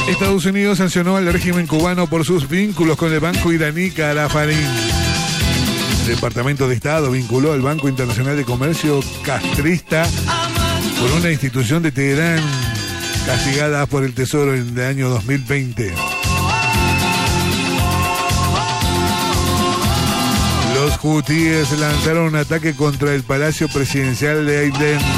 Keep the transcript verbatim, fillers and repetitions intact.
Estados Unidos sancionó al régimen cubano por sus vínculos con el banco iraní Carafarín. El Departamento de Estado vinculó al Banco Internacional de Comercio castrista por una institución de Teherán castigada por el Tesoro en el año dos mil veinte. Los hutíes lanzaron un ataque contra el Palacio Presidencial de Aden